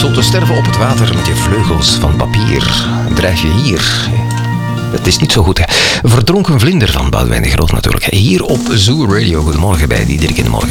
zo te sterven op het water met je vleugels van papier. Drijf je hier. Het is niet zo goed, hè. Verdronken vlinder van Boudewijn de Groot natuurlijk. Hier op Zoo Radio. Goedemorgen bij Diederik in de Morgen.